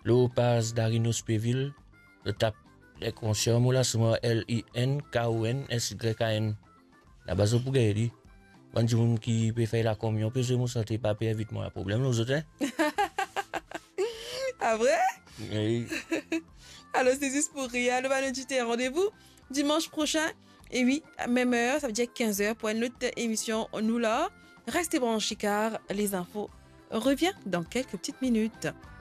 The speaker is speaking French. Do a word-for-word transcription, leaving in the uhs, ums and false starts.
Lopaz Darinospéville, le tape les conscients, moi là, c'est moi L I N K O N S Y A N. La base pour gagner. Quand du monde qui peut faire la communion, peut se mon santé, pas payer vite moi le problème, nous autres. Ah vrai? Oui. Alors c'est juste pour rire. Nous allons dire rendez-vous dimanche prochain. Et oui, même heure, ça veut dire quinze heures pour une autre émission. Nous là, restez branchés car les infos reviennent dans quelques petites minutes.